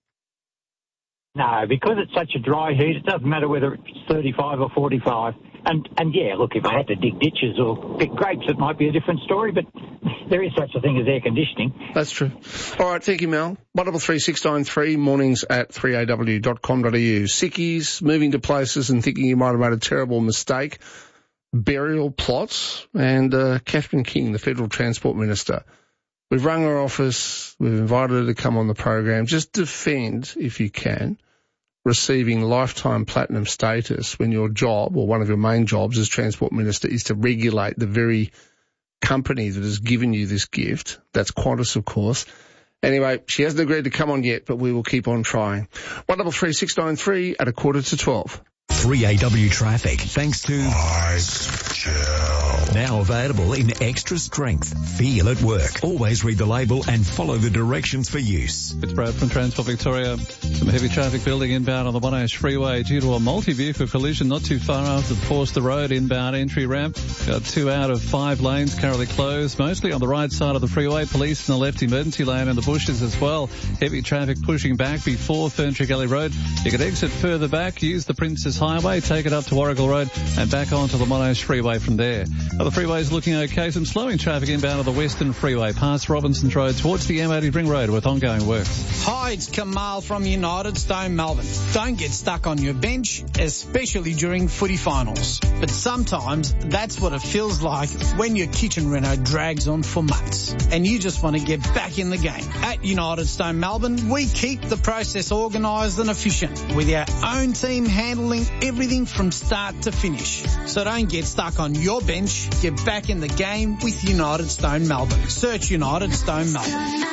No, because it's such a dry heat, it doesn't matter whether it's thirty-five or forty-five. And, and yeah, look, if I had to dig ditches or pick grapes, it might be a different story, but there is such a thing as air conditioning. That's true. All right, thank you, Mel. one double three six nine three, mornings at three a w dot com dot a u. Sickies, moving to places and thinking you might have made a terrible mistake. Burial plots, and uh, Catherine King, the Federal Transport Minister. We've rung her office, we've invited her to come on the program. Just defend, if you can, receiving lifetime platinum status when your job, or one of your main jobs as Transport Minister, is to regulate the very company that has given you this gift. That's Qantas, of course. Anyway, she hasn't agreed to come on yet, but we will keep on trying. one double three six nine three at a quarter to twelve. three A W traffic, thanks to Ice Gel. Now available in extra strength. Feel at work. Always read the label and follow the directions for use. It's Brad from Transport Victoria. Some heavy traffic building inbound on the Monash Freeway due to a multi-vehicle collision not too far after Forster Road inbound entry ramp. Got two out of five lanes currently closed, mostly on the right side of the freeway. Police in the left emergency lane and the bushes as well. Heavy traffic pushing back before Ferntree Gully Road. You can exit further back, use the Princess Highway, take it up to Warrigal Road and back onto the Monash Freeway from there. Other freeways looking okay. Some slowing traffic inbound on the Western Freeway past Robinson's Road towards the M eighty Ring Road with ongoing works. Hi, it's Kamal from United Stone Melbourne. Don't get stuck on your bench, especially during footy finals. But sometimes that's what it feels like when your kitchen reno drags on for months and you just want to get back in the game. At United Stone Melbourne, we keep the process organised and efficient with our own team handling everything from start to finish. So don't get stuck on your bench. Get back in the game with United Stone Melbourne. Search United Stone Melbourne.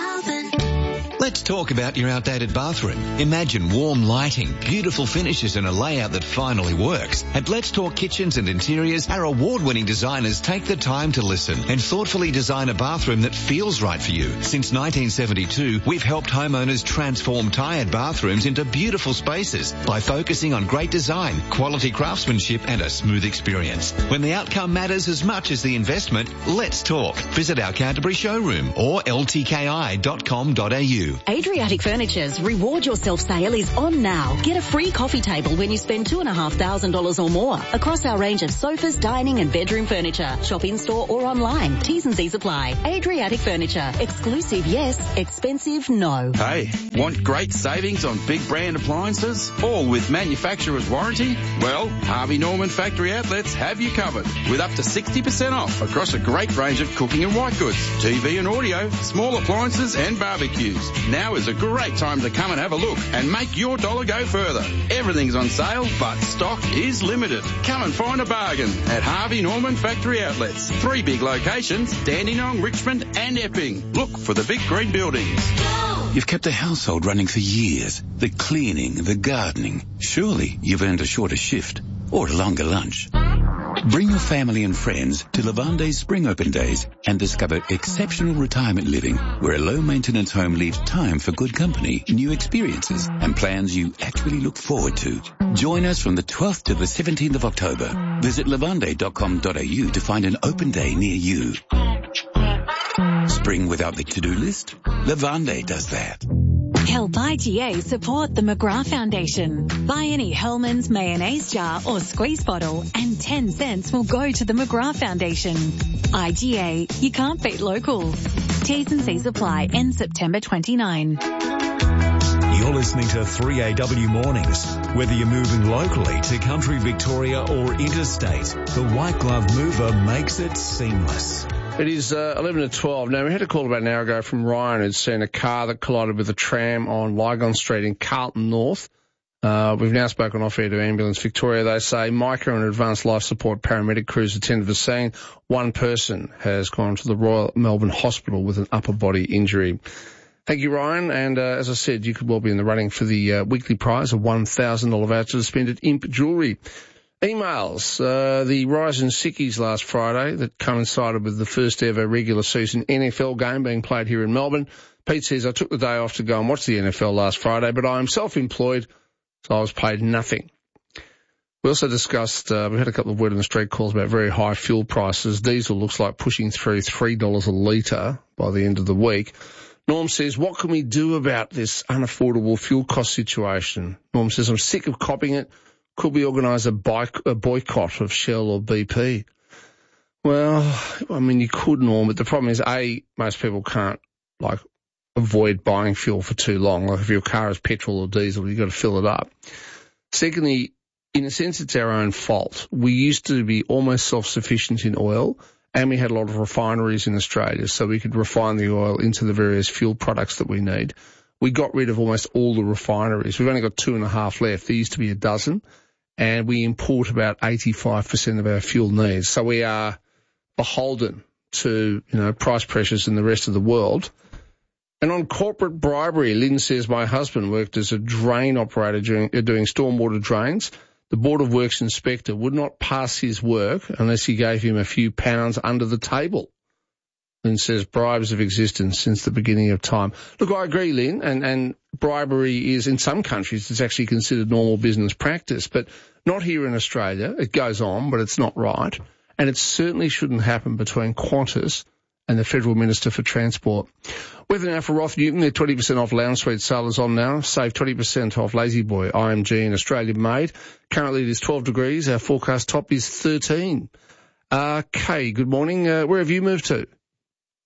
Let's talk about your outdated bathroom. Imagine warm lighting, beautiful finishes and a layout that finally works. At Let's Talk Kitchens and Interiors, our award-winning designers take the time to listen and thoughtfully design a bathroom that feels right for you. Since nineteen seventy-two, we've helped homeowners transform tired bathrooms into beautiful spaces by focusing on great design, quality craftsmanship and a smooth experience. When the outcome matters as much as the investment, let's talk. Visit our Canterbury showroom or l t k i dot com dot a u. Adriatic Furniture's Reward Yourself sale is on now. Get a free coffee table when you spend two and a half thousand dollars or more across our range of sofas, dining and bedroom furniture. Shop in store or online. T's and C's apply. Adriatic Furniture. Exclusive, yes. Expensive, no. Hey, want great savings on big brand appliances? All with manufacturer's warranty? Well, Harvey Norman Factory Outlets have you covered with up to sixty percent off across a great range of cooking and white goods, T V and audio, small appliances and barbecues. Now is a great time to come and have a look and make your dollar go further. Everything's on sale, but stock is limited. Come and find a bargain at Harvey Norman Factory Outlets. Three big locations, Dandenong, Richmond and Epping. Look for the big green buildings. You've kept the household running for years. The cleaning, the gardening. Surely you've earned a shorter shift or a longer lunch. Bring your family and friends to Levande's Spring Open Days and discover exceptional retirement living where a low-maintenance home leaves time for good company, new experiences and plans you actually look forward to. Join us from the twelfth to the seventeenth of October. Visit levande dot com dot a u to find an open day near you. Spring without the to-do list? Levande does that. Help I G A support the McGrath Foundation. Buy any Hellmann's mayonnaise jar or squeeze bottle and ten cents will go to the McGrath Foundation. I G A, you can't beat local. T's and C's apply. End September twenty-ninth. You're listening to three A W Mornings. Whether you're moving locally to country Victoria or interstate, the White Glove Mover makes it seamless. It is uh, eleven to twelve. Now, we had a call about an hour ago from Ryan who'd seen a car that collided with a tram on Lygon Street in Carlton North. Uh, we've now spoken off-air to Ambulance Victoria. They say Micah and Advanced Life Support paramedic crews attended the scene. One person has gone to the Royal Melbourne Hospital with an upper body injury. Thank you, Ryan. And uh, as I said, you could well be in the running for the uh, weekly prize of one thousand dollars voucher to spend at Imp Jewellery. Emails. Uh, the rise in sickies last Friday that coincided with the first ever regular season N F L game being played here in Melbourne. Pete says, I took the day off to go and watch the N F L last Friday, but I am self-employed, so I was paid nothing. We also discussed, uh, we had a couple of word on the street calls about very high fuel prices. Diesel looks like pushing through three dollars a litre by the end of the week. Norm says, what can we do about this unaffordable fuel cost situation? Norm says, I'm sick of copying it. Could we organise a, bike, a boycott of Shell or B P? Well, I mean, you could, Norm, but the problem is, A, most people can't, like, avoid buying fuel for too long. Like, if your car is petrol or diesel, you've got to fill it up. Secondly, in a sense, it's our own fault. We used to be almost self-sufficient in oil, and we had a lot of refineries in Australia, so we could refine the oil into the various fuel products that we need. We got rid of almost all the refineries. We've only got two and a half left. There used to be a dozen. And we import about eighty-five percent of our fuel needs. So we are beholden to, you know, price pressures in the rest of the world. And on corporate bribery, Lynn says, my husband worked as a drain operator doing, uh, doing stormwater drains. The Board of Works inspector would not pass his work unless he gave him a few pounds under the table. Lynn says bribes have existed since the beginning of time. Look, I agree, Lynn, and, and bribery is, in some countries, it's actually considered normal business practice, but not here in Australia. It goes on, but it's not right. And it certainly shouldn't happen between Qantas and the Federal Minister for Transport. Weather now for Roth Newton. They're twenty percent off Lounge Suite sale is on now. Save twenty percent off Lazy Boy I M G and Australia made. Currently it is twelve degrees. Our forecast top is thirteen. Uh, Kay, good morning. Uh, where have you moved to?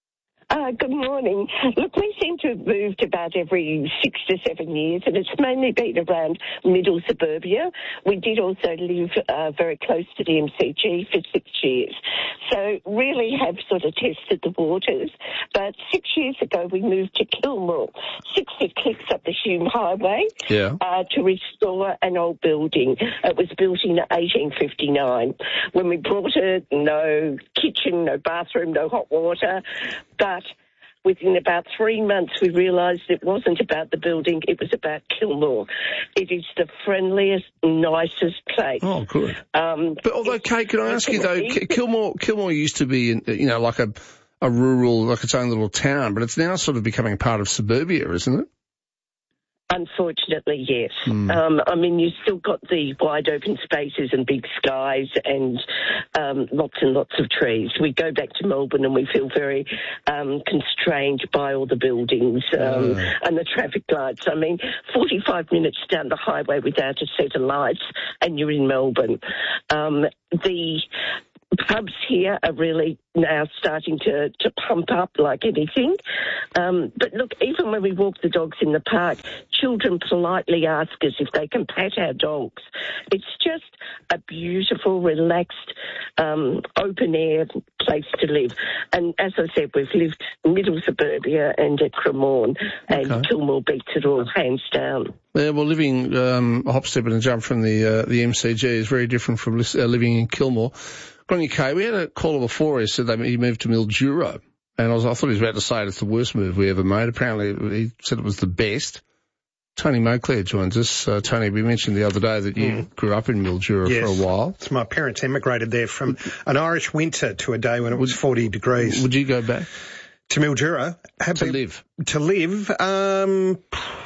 Uh, good morning. Look, we seem to have moved about every six to seven years, and it's mainly been around middle suburbia. We did also live uh, very close to the M C G for six years. So really have sort of tested the waters. But six years ago, we moved to Kilmore, sixty clicks up the Hume Highway, yeah. uh, to restore an old building. It was built in eighteen fifty-nine. When we brought it, no kitchen, no bathroom, no hot water, but within about three months, we realised it wasn't about the building, it was about Kilmore. It is the friendliest, nicest place. Oh, good. Um, but although, Kate, can I ask you, though, Kilmore Kilmore used to be, you know, like a, a rural, like its own little town, but it's now sort of becoming part of suburbia, isn't it? Unfortunately, yes. Mm. Um, I mean, you've still got the wide open spaces and big skies and um, lots and lots of trees. We go back to Melbourne and we feel very um, constrained by all the buildings um, uh. and the traffic lights. I mean, forty-five minutes down the highway without a set of lights and you're in Melbourne. Um, the pubs here are really now starting to, to pump up like anything. Um, but look, even when we walk the dogs in the park, children politely ask us if they can pat our dogs. It's just a beautiful, relaxed, um, open-air place to live. And as I said, we've lived middle suburbia and at Cremorne, and Okay. Kilmore beats it all, hands down. Yeah, well, living um, a hop, step and a jump from the uh, the M C G is very different from li- uh, living in Kilmore. Gronny K, we had a caller before who said that he moved to Mildura, and I, was, I thought he was about to say it's the worst move we ever made. Apparently, he said it was the best. Tony Moclair joins us. Uh, Tony, we mentioned the other day that you Mm. grew up in Mildura Yes. for a while. So my parents emigrated there from an Irish winter to a day when it was forty degrees. Would you go back? To Mildura? To live? To live? Um,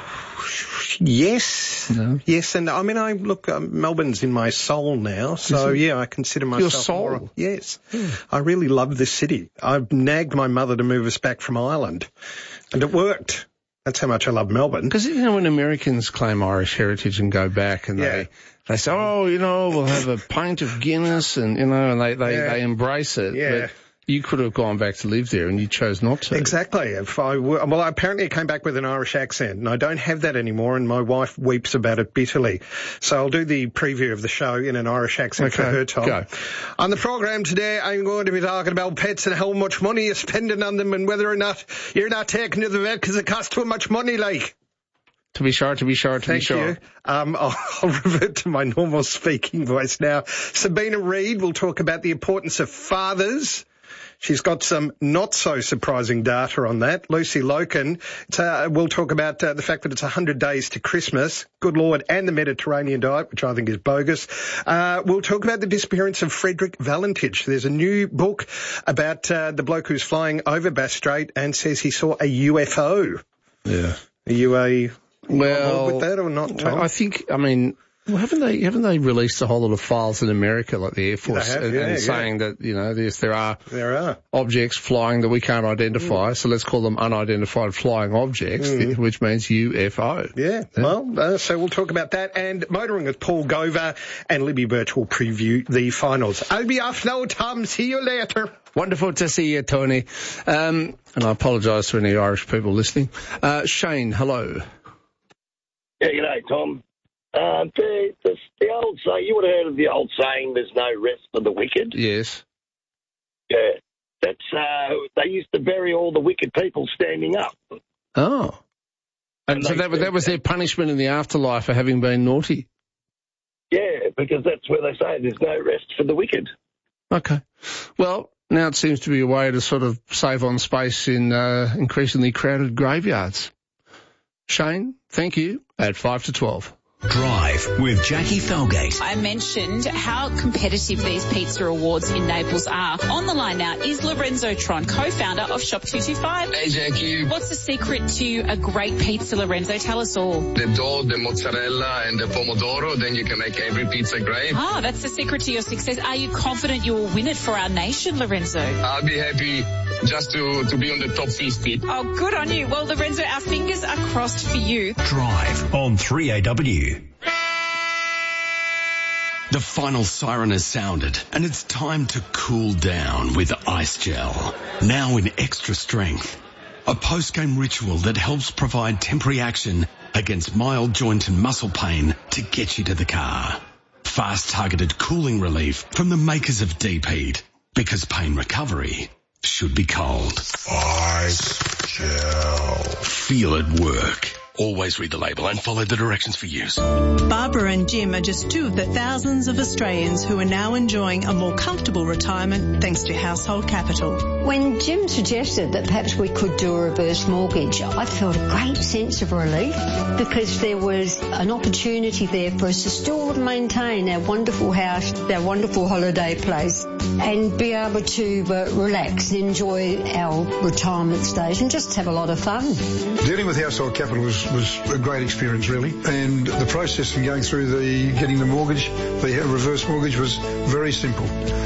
yes. No. Yes, and I mean, I look, um, Melbourne's in my soul now, so yeah, I consider myself Your soul? more. Yes. I really love this city. I've nagged my mother to move us back from Ireland, and it worked. That's how much I love Melbourne. Because, you know, when Americans claim Irish heritage and go back and Yeah. they, they say, oh, you know, we'll have a pint of Guinness and, you know, and they, they, Yeah. they embrace it. Yeah. But you could have gone back to live there and you chose not to. Exactly. If I were, well, apparently I came back with an Irish accent, and I don't have that anymore, and my wife weeps about it bitterly. So I'll do the preview of the show in an Irish accent for Okay, her, Tom. go. On the program today, I'm going to be talking about pets and how much money you're spending on them and whether or not you're not taking to the vet because it costs too much money, like. To be sure, to be sure, to Thank be sure. you. Um, I'll, I'll revert to my normal speaking voice now. Sabina Reid will talk about the importance of fathers. She's got some not-so-surprising data on that. Lucy Loken uh, will talk about uh, the fact that it's one hundred days to Christmas, good Lord, and the Mediterranean diet, which I think is bogus. Uh, we'll talk about the disappearance of Frederick Valentich. There's a new book about uh, the bloke who's flying over Bass Strait and says he saw a U F O. Yeah. Are you a... Well, with that or not, Tom? I think, I mean, well, haven't they haven't they released a whole lot of files in America, like the Air Force, have, and, yeah, and yeah. saying that, you know, yes, there are There are. objects flying that we can't identify, so let's call them unidentified flying objects, Mm. which means U F O. Yeah, well, uh, so we'll talk about that, and motoring with Paul Gover, and Libby Birch will preview the finals. I'll be off now, Tom. See you later. Wonderful to see you, Tony. Um, and I apologise to any Irish people listening. Uh, Shane, hello. Yeah, g'day, Tom. Uh, the, the, the old say, you would have heard of the old saying, there's no rest for the wicked. Yes. Yeah. That's, uh, they used to bury all the wicked people standing up. Oh. And, And so they that, was- that was their punishment in the afterlife for having been naughty? Yeah, because that's where they say there's no rest for the wicked. Okay. Well, now it seems to be a way to sort of save on space in uh, increasingly crowded graveyards. Shane, thank you. At five to twelve. Drive with Jackie Felgate. I mentioned how competitive these pizza awards in Naples are. On the line now is Lorenzo Tron, co-founder of Shop two two five. Hey, Jackie. What's the secret to a great pizza, Lorenzo? Tell us all. The dough, the mozzarella, and the pomodoro, then you can make every pizza great. Ah, that's the secret to your success. Are you confident you will win it for our nation, Lorenzo? I'll be happy just to, to be on the top fifty. Oh, good on you. Well, Lorenzo, our fingers are crossed for you. Drive on three A W. The final siren has sounded, and it's time to cool down with Ice Gel. Now in extra strength. A post-game ritual that helps provide temporary action against mild joint and muscle pain to get you to the car. Fast targeted cooling relief from the makers of Deep Heat. Because pain recovery should be cold. Ice Gel. Feel it work. Always read the label and follow the directions for use. Barbara and Jim are just two of the thousands of Australians who are now enjoying a more comfortable retirement thanks to Household Capital. When Jim suggested that perhaps we could do a reverse mortgage, I felt a great sense of relief because there was an opportunity there for us to still maintain our wonderful house, our wonderful holiday place, and be able to uh, relax and enjoy our retirement stage and just have a lot of fun. Dealing with Household Capital was, was a great experience, really, and the process of going through the getting the mortgage, the reverse mortgage, was very simple.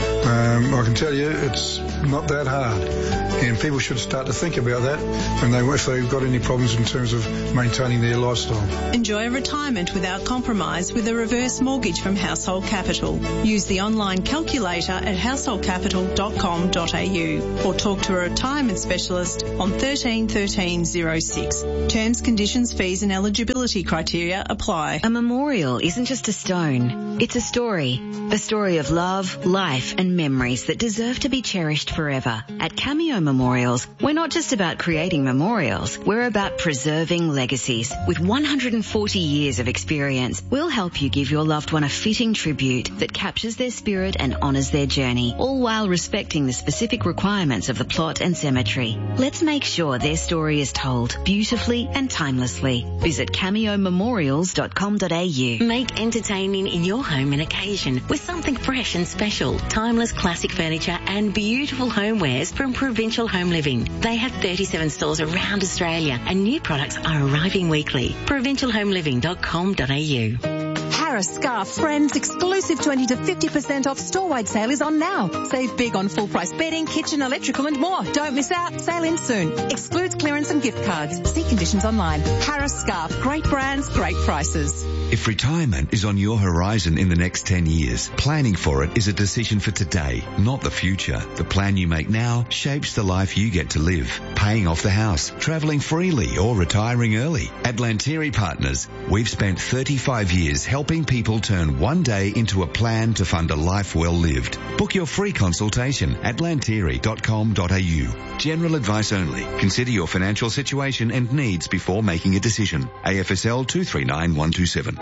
Um, I can tell you it's not that hard, and people should start to think about that when they, if they've got any problems in terms of maintaining their lifestyle. Enjoy retirement without compromise with a reverse mortgage from Household Capital. Use the online calculator at household capital dot com dot a u or talk to a retirement specialist on thirteen thirteen oh six. Terms, conditions, fees and eligibility criteria apply. A memorial isn't just a stone. It's a story. A story of love, life and memories that deserve to be cherished forever. At Cameo Memorials, we're not just about creating memorials. We're about preserving legacies. With one hundred forty years of experience, we'll help you give your loved one a fitting tribute that captures their spirit and honours their journey, all while respecting the specific requirements of the plot and cemetery. Let's make sure their story is told beautifully and timelessly. Visit cameo memorials dot com dot a u. Make entertaining in your home an occasion with something fresh and special. Timeless classic furniture and beautiful homewares from Provincial Home Living. They have thirty-seven stores around Australia and new products are arriving weekly. provincial home living dot com dot a u. Harris Scarf Friends exclusive twenty to fifty percent off store-wide sale is on now. Save big on full-price bedding, kitchen, electrical and more. Don't miss out. Sale ends soon. Excludes clearance and gift cards. See conditions online. Harris Scarf. Great brands, great prices. If retirement is on your horizon in the next ten years, planning for it is a decision for today, not the future. The plan you make now shapes the life you get to live. Paying off the house, travelling freely or retiring early. At Lantieri Partners, we've spent thirty-five years helping people turn one day into a plan to fund a life well lived. Book your free consultation at lantieri dot com dot a u. General advice only. Consider your financial situation and needs before making a decision. A F S L two three nine one two seven.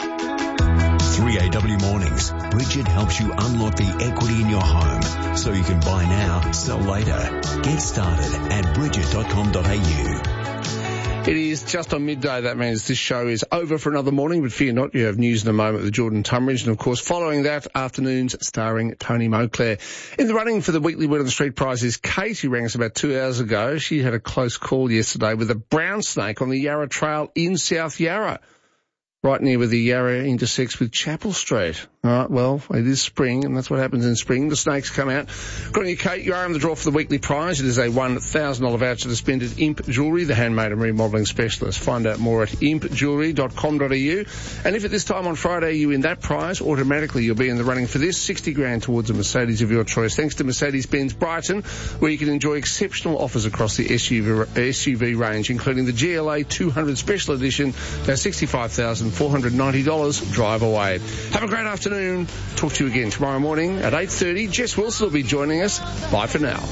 three A W Mornings. Bridget helps you unlock the equity in your home so you can buy now, sell later. Get started at bridget dot com dot a u. It is just on midday. That means this show is over for another morning, but fear not, you have news in a moment with Jordan Tumridge. And, of course, following that, afternoons starring Tony Moclair. In the running for the weekly Word on the Street prize is Kate, who rang us about two hours ago. She had a close call yesterday with a brown snake on the Yarra Trail in South Yarra, right near where the Yarra intersects with Chapel Street. All right, well, it is spring, and that's what happens in spring. The snakes come out. Good on you, Kate. You are in the draw for the weekly prize. It is a one thousand dollars voucher to spend at Imp Jewellery, the handmade and remodelling specialist. Find out more at imp jewellery dot com dot a u. And if at this time on Friday you win that prize, automatically you'll be in the running for this sixty grand towards a Mercedes of your choice, thanks to Mercedes-Benz Brighton, where you can enjoy exceptional offers across the S U V, S U V range, including the G L A two hundred Special Edition, now sixty-five thousand four hundred ninety dollars drive away. Have a great afternoon. Talk to you again tomorrow morning at eight thirty. Jess Wilson will be joining us. Bye for now.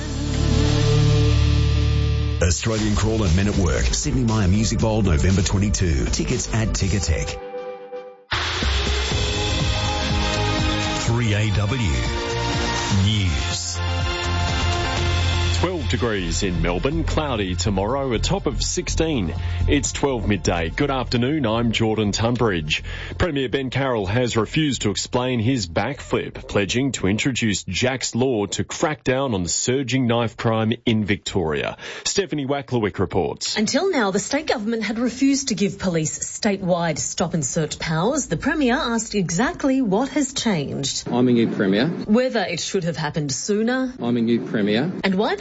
Australian Crawl and Men at Work, Sydney Myer Music Bowl, November twenty-second. Tickets at Ticketek. three A W News. twelve degrees in Melbourne, cloudy tomorrow, a top of sixteen. It's twelve midday. Good afternoon, I'm Jordan Tunbridge. Premier Ben Carroll has refused to explain his backflip, pledging to introduce Jack's Law to crack down on the surging knife crime in Victoria. Stephanie Wacklewick reports. Until now, the state government had refused to give police statewide stop and search powers. The Premier asked exactly what has changed. I'm a new Premier. Whether it should have happened sooner. I'm a new Premier. And why the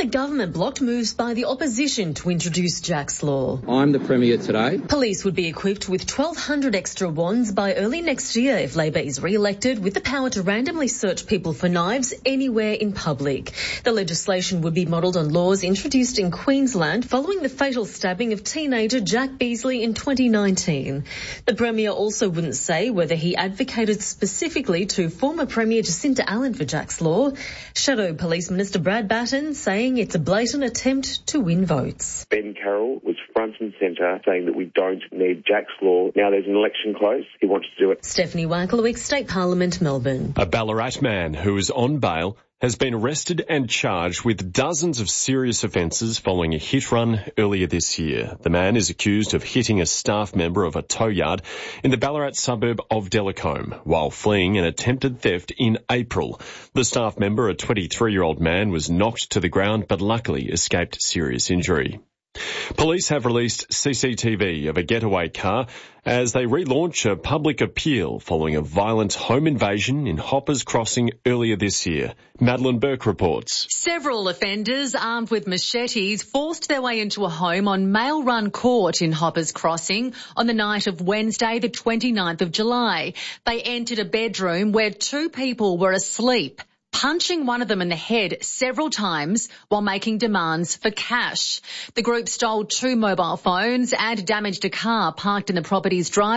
government blocked moves by the opposition to introduce Jack's Law. I'm the Premier today. Police would be equipped with twelve hundred extra wands by early next year if Labor is re-elected, with the power to randomly search people for knives anywhere in public. The legislation would be modelled on laws introduced in Queensland following the fatal stabbing of teenager Jack Beasley in twenty nineteen. The Premier also wouldn't say whether he advocated specifically to former Premier Jacinta Allen for Jack's Law. Shadow Police Minister Brad Batten saying it's a blatant attempt to win votes. Ben Carroll was front and centre saying that we don't need Jack's Law. Now there's an election close. He wants to do it. Stephanie Wankelwick, State Parliament, Melbourne. A Ballarat man who is on bail has been arrested and charged with dozens of serious offences following a hit run earlier this year. The man is accused of hitting a staff member of a tow yard in the Ballarat suburb of Delacombe while fleeing an attempted theft in April. The staff member, a twenty-three-year-old man, was knocked to the ground but luckily escaped serious injury. Police have released C C T V of a getaway car as they relaunch a public appeal following a violent home invasion in Hoppers Crossing earlier this year. Madeline Burke reports. Several offenders armed with machetes forced their way into a home on Mail Run Court in Hoppers Crossing on the night of Wednesday, the twenty-ninth of July. They entered a bedroom where two people were asleep, punching one of them in the head several times while making demands for cash. The group stole two mobile phones and damaged a car parked in the property's driveway.